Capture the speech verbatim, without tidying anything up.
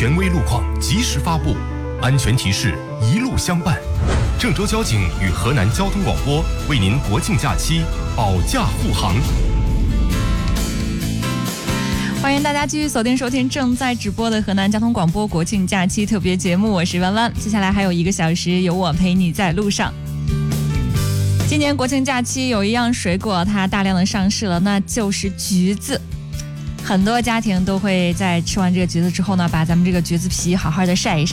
权威路况及时发布，安全提示一路相伴。郑州交警与河南交通广播为您国庆假期保驾护航。 欢迎大家继续锁定收听正在直播的河南交通广播国庆假期特别节目，我是弯弯。接下来还有一个小时，有我陪你在路上。今年国庆假期有一样水果它大量的上市了，那就是橘子。很多家庭都会在吃完这个橘子之后呢，把咱们这个橘子皮好好的晒一晒。